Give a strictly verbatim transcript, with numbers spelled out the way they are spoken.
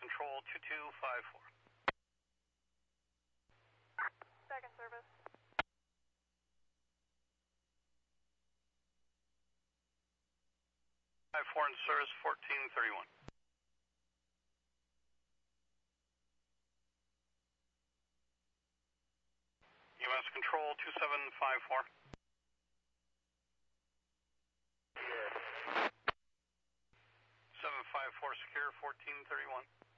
Control two two five four. Second service. five four in service fourteen thirty-one. U S Control two seven five four. seven five four secure fourteen thirty-one.